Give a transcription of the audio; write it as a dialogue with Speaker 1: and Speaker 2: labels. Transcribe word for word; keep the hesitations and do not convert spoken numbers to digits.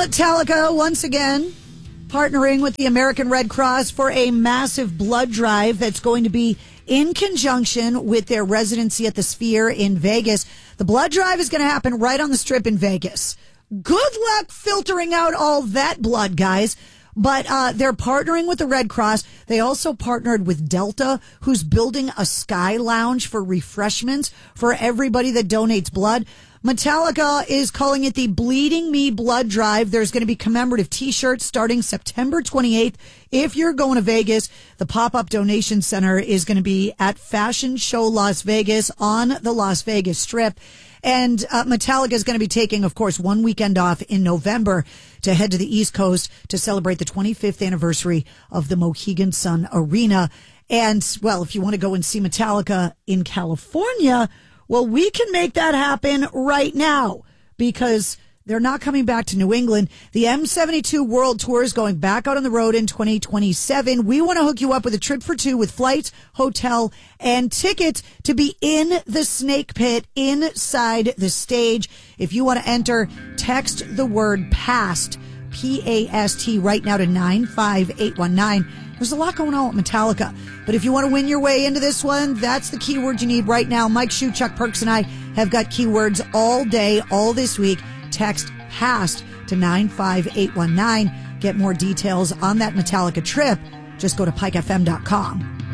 Speaker 1: Metallica, once again, partnering with the American Red Cross for a massive blood drive that's going to be in conjunction with their residency at the Sphere in Vegas. The blood drive is going to happen right on the Strip in Vegas. Good luck filtering out all that blood, guys. But uh, they're partnering with the Red Cross. They also partnered with Delta, who's building a sky lounge for refreshments for everybody that donates blood. Metallica is calling it the Bleeding Me Blood Drive. There's going to be commemorative T-shirts starting September twenty-eighth. If you're going to Vegas, the pop-up donation center is going to be at Fashion Show Las Vegas on the Las Vegas Strip. And uh, Metallica is going to be taking, of course, one weekend off in November to head to the East Coast to celebrate the twenty-fifth anniversary of the Mohegan Sun Arena. And, well, if you want to go and see Metallica in California, well, we can make that happen right now because they're not coming back to New England. The M seventy-two World Tour is going back out on the road in twenty twenty-seven. We want to hook you up with a trip for two with flights, hotel, and tickets to be in the Snake Pit inside the stage. If you want to enter, text the word PAST, P A S T, right now to nine five eight one nine. There's a lot going on with Metallica. But if you want to win your way into this one, that's the keyword you need right now. Mike Shue, Chuck Perks, and I have got keywords all day, all this week. Text PAST to nine five eight one nine. Get more details on that Metallica trip. Just go to pike f m dot com.